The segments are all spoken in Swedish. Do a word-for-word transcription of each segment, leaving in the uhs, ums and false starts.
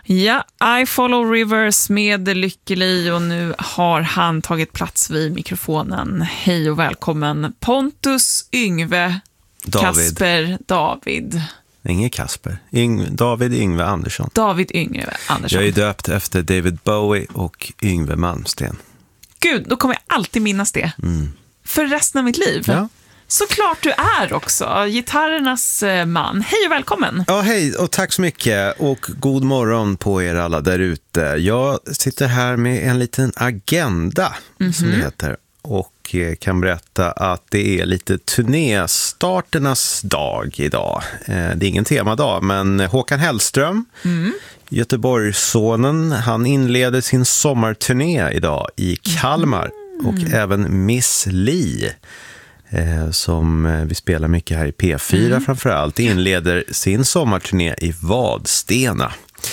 Ja, I Follow Rivers med Lykke Li, och nu har han tagit plats vid mikrofonen. Hej och välkommen Pontus, Yngve, David. Kasper, David. Ingen Kasper. Yng- David Yngve Andersson. David Yngve Andersson. Jag är döpt efter David Bowie och Yngve Malmsten. Gud, då kommer jag alltid minnas det. Mm. För resten av mitt liv. Ja. Såklart du är också gitarrernas man. Hej och välkommen. Ja, hej och tack så mycket och god morgon på er alla där ute. Jag sitter här med en liten agenda, mm-hmm. som det heter, och kan berätta att det är lite turnéstarternas dag idag. Det är ingen temadag, men Håkan Hellström, mm. Göteborgssonen, han inleder sin sommarturné idag i Kalmar, mm. och även Miss Li, Eh, som eh, vi spelar mycket här i P fyra mm. framförallt, inleder sin sommarturné i Vadstena.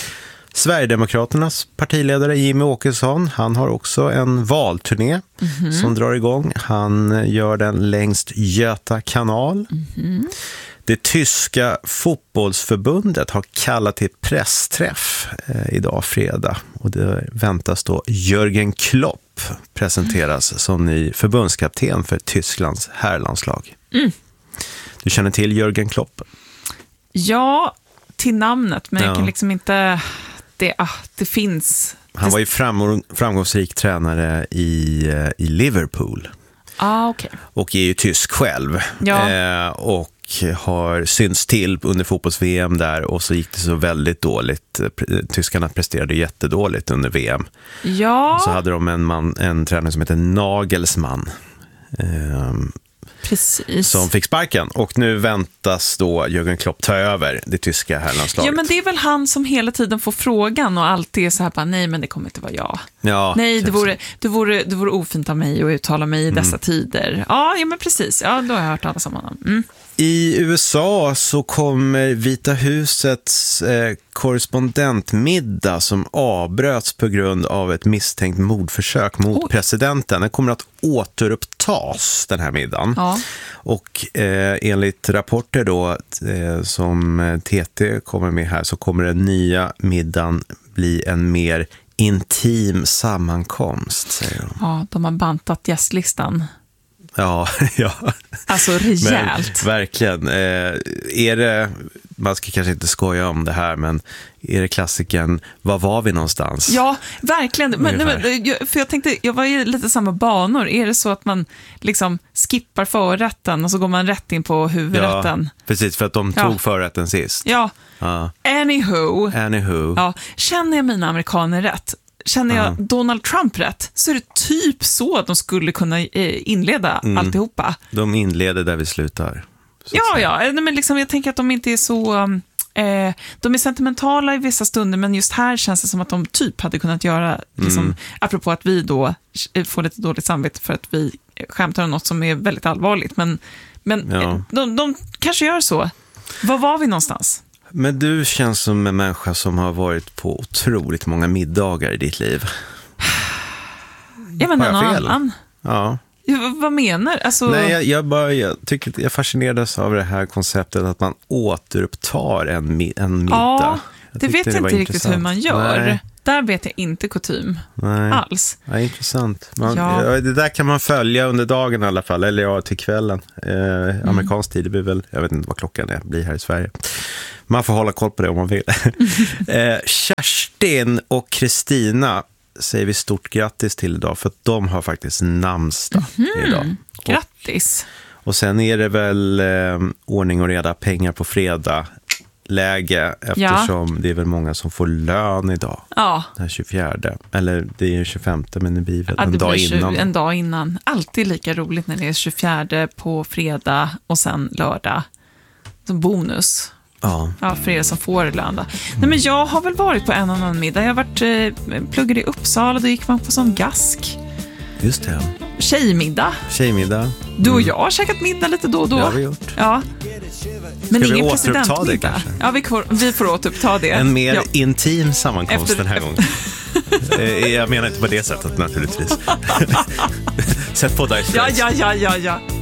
Sverigedemokraternas partiledare Jimmy Åkesson, han har också en valturné mm. som drar igång. Han gör den längst Göta kanal. Mm. Det tyska fotbollsförbundet har kallat till pressträff eh, idag fredag, och det väntas då Jürgen Klopp presenteras mm. som ny förbundskapten för Tysklands herrlandslag. Mm. Du känner till Jürgen Klopp? Ja, till namnet, men ja. jag kan liksom inte... Det, ah, det finns... Han var ju fram, framgångsrik tränare i, i Liverpool. Ah, okay. Och är ju tysk själv. Ja. Eh, och har synts till under fotbolls-V M där, och så gick det så väldigt dåligt. Tyskarna presterade jättedåligt under V M. Ja. Så hade de en, man, en tränare som heter Nagelsmann. Eh, Precis. Som fick sparken, och nu väntas då Jürgen Klopp ta över det tyska herrlandslaget. Ja, men det är väl han som hela tiden får frågan och alltid är så här bara, nej, men det kommer inte vara jag. Ja, nej, det vore, det, vore, det vore ofint av mig att uttala mig i dessa mm. tider. Ja, ja, men precis. Ja, då har jag hört alla om honom. Mm. I U S A så kommer Vita husets eh, korrespondentmiddag, som avbröts på grund av ett misstänkt mordförsök mot oh. presidenten. Den kommer att återupptas, den här middagen. Ja. Och eh, enligt rapporter då eh, som T T kommer med här, så kommer den nya middagen bli en mer intim sammankomst, säger de. Ja, de har bantat gästlistan. Ja, ja. Alltså rejält. Men, verkligen. Eh, är det, man ska kanske inte skoja om det här, men är det klassiken, var var vi någonstans? Ja, verkligen. Men, men, för jag tänkte, jag var ju lite samma banor. Är det så att man liksom skippar förrätten och så går man rätt in på huvudrätten? Ja, precis, för att de tog ja. förrätten sist. Ja, ja. Anywho. Anywho. Ja. Känner jag mina amerikaner rätt? Känner jag uh-huh. Donald Trump rätt, så är det typ så att de skulle kunna inleda mm. alltihopa. De inleder där vi slutar. Ja, ja. Men liksom, jag tänker att de inte är så... Eh, de är sentimentala i vissa stunder, men just här känns det som att de typ hade kunnat göra, liksom, mm. apropå att vi då får lite dåligt samvete för att vi skämtar om något som är väldigt allvarligt. Men, men ja. de, de kanske gör så. Var var vi någonstans? Men du känns som en människa som har varit på otroligt många middagar i ditt liv. Jag menar någon annan. Ja. Vad menar? Alltså... Nej, jag, jag, bara, jag tycker jag fascinerades av det här konceptet att man återupptar en, en middag. Ja, det vet jag det inte riktigt intressant. Hur man gör. Nej. Där vet jag inte kutym Nej. alls. Ja, intressant. Man, ja. Ja, det där kan man följa under dagen i alla fall, eller ja, till kvällen. Eh, mm. Amerikansk tid, det blir väl, jag vet inte vad klockan är, blir här i Sverige. Man får hålla koll på det om man vill. eh, Kerstin och Kristina säger vi stort grattis till idag, för att de har faktiskt namnsdag mm-hmm. idag. Grattis! Och, och sen är det väl eh, ordning och reda, pengar på fredag läge, eftersom ja. det är väl många som får lön idag. Ja. Den tjugofjärde. Eller det är ju tjugofemte, men det blir väl ja, en det dag blir innan. En dag innan. Alltid lika roligt när det är tjugofjärde på fredag och sen lördag. Som bonus. Ja. Ja, för er som får lön. Mm. Nej, men jag har väl varit på en annan middag. Jag har varit eh, pluggade i Uppsala, då gick man på sån gask. Just det. Tjejmiddag. Tjejmiddag. Du och jag har käkat middag lite då och då. Det har vi gjort. Ja. Men ska ingen vi återuppta det kanske? Ja, vi får, vi får återuppta det. En mer ja. intim sammankomst efter, den här efter... gången. Jag menar inte på det sättet naturligtvis. Sätt på dig. Ja, ja, ja, ja, ja.